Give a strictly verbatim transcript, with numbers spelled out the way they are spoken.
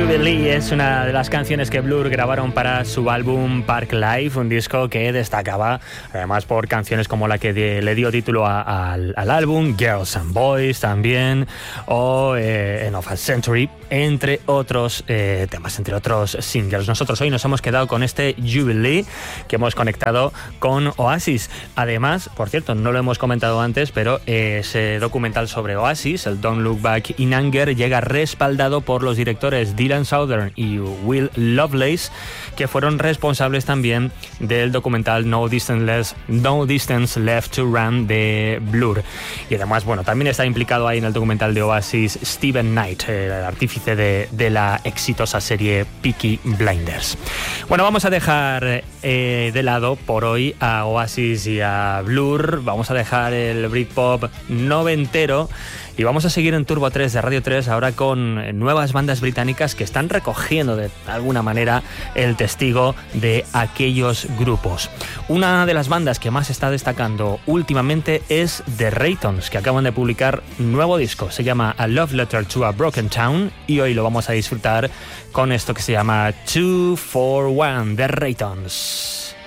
Jubilee es una de las canciones que Blur grabaron para su álbum Park Life, un disco que destacaba además por canciones como la que de, le dio título a, a, al, al álbum, Girls and Boys también, o eh, End of a Century, entre otros eh, temas, entre otros singles. Nosotros hoy nos hemos quedado con este Jubilee que hemos conectado con Oasis. Además, por cierto, no lo hemos comentado antes, pero eh, ese documental sobre Oasis, el Don't Look Back in Anger, llega respaldado por los directores Dylan Southern y Will Lovelace, que fueron responsables también del documental No Distance Left, No Distance Left to Run de Blur. Y además, bueno, también está implicado ahí en el documental de Oasis Steven Knight, el artífice de, de la exitosa serie Peaky Blinders. Bueno, vamos a dejar eh, de lado por hoy a Oasis y a Blur. Vamos a dejar el Britpop noventero y vamos a seguir en Turbo tres de Radio tres ahora con nuevas bandas británicas que están recogiendo de alguna manera el testigo de aquellos grupos. Una de las bandas que más está destacando últimamente es The Raytons, que acaban de publicar nuevo disco. Se llama A Love Letter to a Broken Town y hoy lo vamos a disfrutar con esto que se llama two for one, The Raytons.